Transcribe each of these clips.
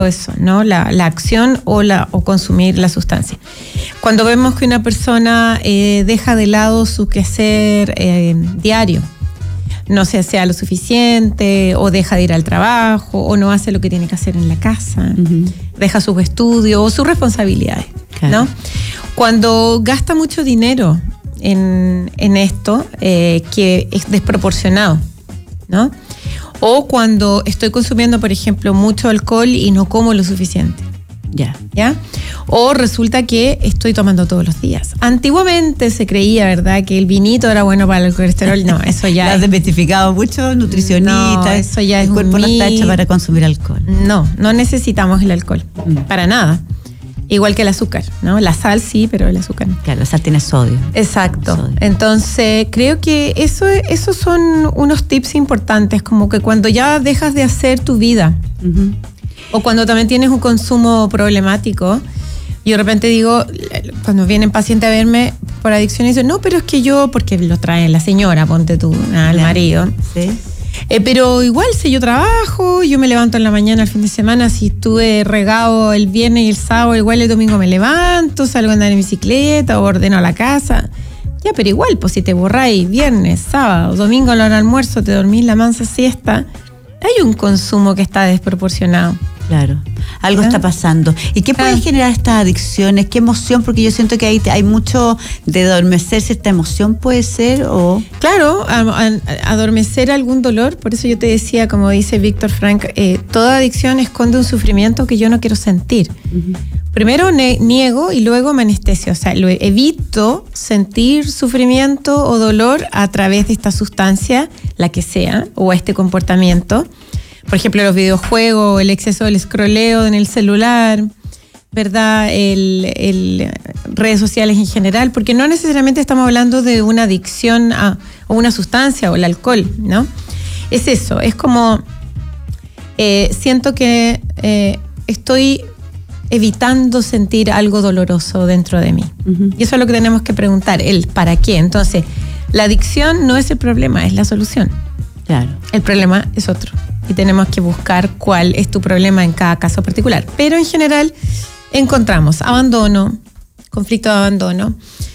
eso, ¿no? La acción o consumir la sustancia. Cuando vemos que una persona deja de lado su quehacer diario, no se hace lo suficiente, o deja de ir al trabajo, o no hace lo que tiene que hacer en la casa, deja sus estudios o sus responsabilidades, claro, ¿no? Cuando gasta mucho dinero en esto, que es desproporcionado, ¿no? O cuando estoy consumiendo, por ejemplo, mucho alcohol y no como lo suficiente. ¿Ya? O resulta que estoy tomando todos los días. Antiguamente se creía, ¿verdad?, que el vinito era bueno para el colesterol. No, eso ya lo has desmitificado mucho, nutricionistas. No, eso ya es el cuerpo no está hecho para consumir alcohol. No necesitamos el alcohol, para nada. Igual que el azúcar, ¿no? La sal sí, pero el azúcar no. Claro, la sal tiene sodio. Exacto. Sodio. Entonces, creo que esos son unos tips importantes, como que cuando ya dejas de hacer tu vida, o cuando también tienes un consumo problemático, yo de repente digo, cuando vienen pacientes a verme por adicción, dicen, no, pero es que yo, porque lo trae la señora, ponte tú, al marido. Sí. Pero igual, si yo trabajo, yo me levanto en la mañana el fin de semana, si estuve regado el viernes y el sábado, igual el domingo me levanto, salgo a andar en bicicleta o ordeno la casa. Ya, pero igual, pues si te borráis viernes, sábado, domingo a la hora del almuerzo, te dormís la mansa siesta, hay un consumo que está desproporcionado. Claro, algo está pasando. ¿Y qué puede generar estas adicciones? ¿Qué emoción? Porque yo siento que hay mucho de adormecer, cierta emoción puede ser, o... Claro, adormecer algún dolor. Por eso yo te decía, como dice Víctor Frank, toda adicción esconde un sufrimiento que yo no quiero sentir. Primero niego y luego me anestesio. O sea, evito sentir sufrimiento o dolor a través de esta sustancia, la que sea, o este comportamiento. Por ejemplo, los videojuegos, el exceso del scrolleo en el celular, ¿verdad? Redes sociales en general, porque no necesariamente estamos hablando de una adicción a una sustancia o el alcohol, ¿no? Es eso, es como siento que estoy evitando sentir algo doloroso dentro de mí. Y eso es lo que tenemos que preguntar, el ¿para qué? Entonces, la adicción no es el problema, es la solución. Claro. El problema es otro. Y tenemos que buscar cuál es tu problema en cada caso particular. Pero en general encontramos abandono, conflicto de abandono,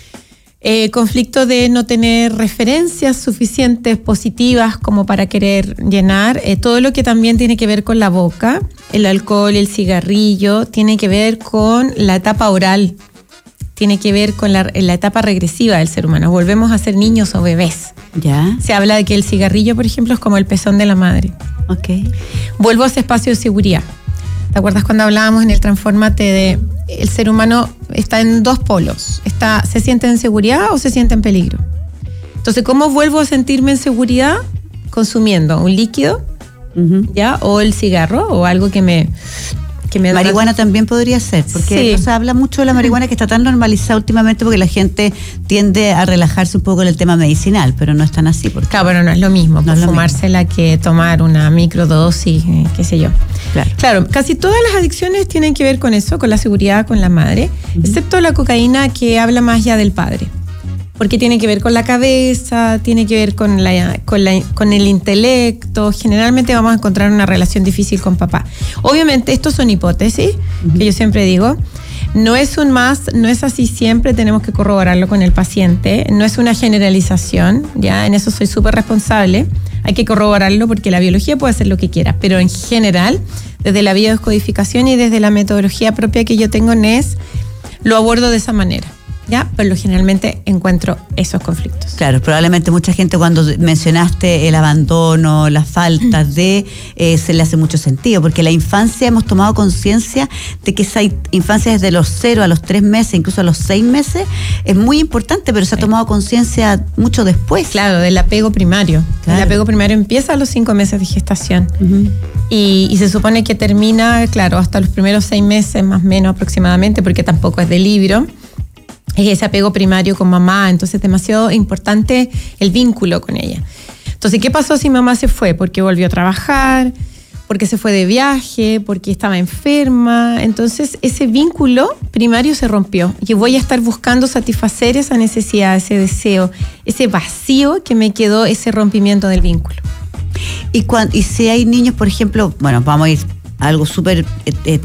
conflicto de no tener referencias suficientes positivas como para querer llenar, todo lo que también tiene que ver con la boca, el alcohol, el cigarrillo, tiene que ver con la etapa oral, tiene que ver con la etapa regresiva del ser humano. Volvemos a ser niños o bebés. ¿Ya? Se habla de que el cigarrillo, por ejemplo, es como el pezón de la madre. Okay. Vuelvo a ese espacio de seguridad. ¿Te acuerdas cuando hablábamos en el Transfórmate de el ser humano está en dos polos? ¿Se siente en seguridad o se siente en peligro? Entonces, ¿cómo vuelvo a sentirme en seguridad? Consumiendo un líquido, ¿ya? O el cigarro, o algo que me marihuana también podría ser, porque se habla mucho de la marihuana, que está tan normalizada últimamente porque la gente tiende a relajarse un poco en el tema medicinal, pero no es tan así. Claro, pero no es lo mismo fumársela que tomar una microdosis, qué sé yo. Claro, casi todas las adicciones tienen que ver con eso, con la seguridad, con la madre, excepto la cocaína, que habla más ya del padre. Porque tiene que ver con la cabeza, tiene que ver con el intelecto. Generalmente vamos a encontrar una relación difícil con papá. Obviamente, estos son hipótesis, que yo siempre digo. No es así siempre, tenemos que corroborarlo con el paciente. No es una generalización, ya en eso soy súper responsable. Hay que corroborarlo porque la biología puede hacer lo que quiera, pero en general, desde la biodescodificación y desde la metodología propia que yo tengo en NES, lo abordo de esa manera. ¿Ya? Pero generalmente encuentro esos conflictos. Claro, probablemente mucha gente, cuando mencionaste el abandono, las faltas se le hace mucho sentido, porque la infancia, hemos tomado conciencia de que esa infancia desde los 0 a los 3 meses, incluso a los 6 meses, es muy importante, pero se ha tomado conciencia mucho después. Claro, del apego primario. Claro. El apego primario empieza a los 5 meses de gestación. Y se supone que termina, claro, hasta los primeros 6 meses, más o menos aproximadamente, porque tampoco es de libro. Es ese apego primario con mamá, entonces es demasiado importante el vínculo con ella. Entonces, ¿qué pasó si mamá se fue? Porque volvió a trabajar, porque se fue de viaje, porque estaba enferma. Entonces, ese vínculo primario se rompió. Y voy a estar buscando satisfacer esa necesidad, ese deseo, ese vacío que me quedó, ese rompimiento del vínculo. Y si hay niños, por ejemplo, bueno, vamos a ir algo súper